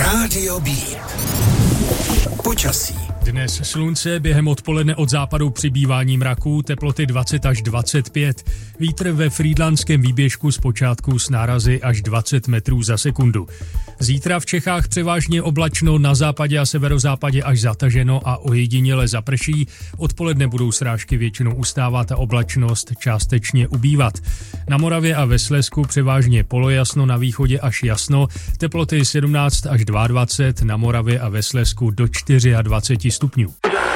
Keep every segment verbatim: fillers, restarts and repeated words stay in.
Rádio B. Počasí. Dnes slunce, během odpoledne od západu přibývání mraků, teploty dvacet až dvacet pět. Vítr ve frýdlantském výběžku zpočátku s nárazy až dvacet metrů za sekundu. Zítra v Čechách převážně oblačno, na západě a severozápadě až zataženo a ojediněle zaprší. Odpoledne budou srážky většinou ustávat a oblačnost částečně ubývat. Na Moravě a ve Slezsku převážně polojasno, na východě až jasno, teploty sedmnáct až dvacet dva, na Moravě a ve Slezsku do dvacet čtyři stupňů.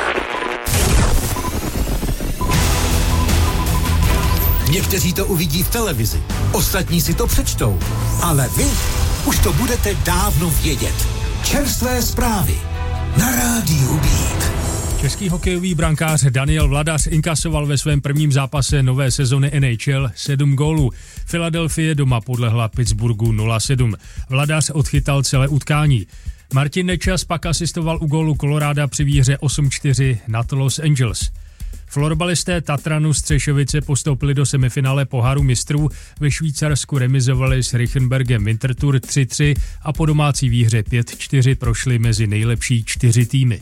Někteří to uvidí v televizi, ostatní si to přečtou, ale vy už to budete dávno vědět. Čerstvé zprávy na Rádiu Beat. Český hokejový brankář Daniel Vladař inkasoval ve svém prvním zápase nové sezony N H L sedm gólů. Philadelphie doma podlehla Pittsburghu nula sedm. Vladař odchytal celé utkání. Martin Nečas pak asistoval u gólu Koloráda při výhře osm čtyři nad Los Angeles. Florbalisté Tatranu Střešovice postoupili do semifinále poháru mistrů, ve Švýcarsku remizovali s Reichenbergem Winterthur tři tři a po domácí výhře pět čtyři prošli mezi nejlepší čtyři týmy.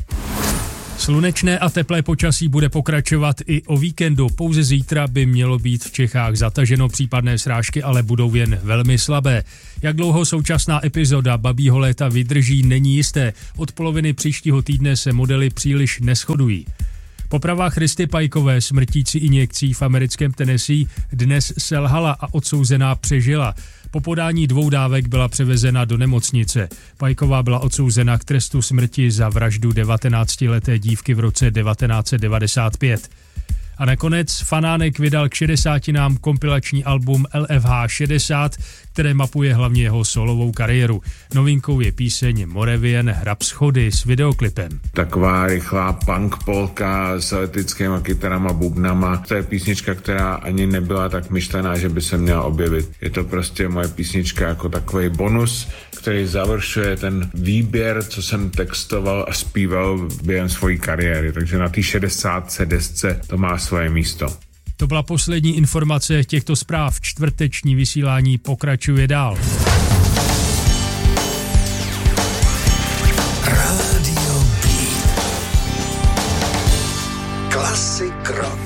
Slunečné a teplé počasí bude pokračovat i o víkendu. Pouze zítra by mělo být v Čechách zataženo, případné srážky ale budou jen velmi slabé. Jak dlouho současná epizoda babího léta vydrží, není jisté. Od poloviny příštího týdne se modely příliš neshodují. Poprava Christy Pikové smrtící injekcí v americkém Tennessee dnes selhala a odsouzená přežila. Po podání dvou dávek byla převezena do nemocnice. Piková byla odsouzena k trestu smrti za vraždu devatenáctileté dívky v roce devatenáct set devadesát pět. A nakonec Fanánek vydal k šedesátinám kompilační album L F H šedesát, které mapuje hlavně jeho solovou kariéru. Novinkou je píseň Moravian Rhapsody s videoklipem. Taková rychlá punk polka s elektrickýma kytarama, bubnama. To je písnička, která ani nebyla tak myšlená, že by se měla objevit. Je to prostě moje písnička jako takový bonus, který završuje ten výběr, co jsem textoval a zpíval během své kariéry. Takže na té šedesátce desce to má svoje místo. To byla poslední informace těchto zpráv. Čtvrteční vysílání pokračuje dál. Rádio B. Klasik rock.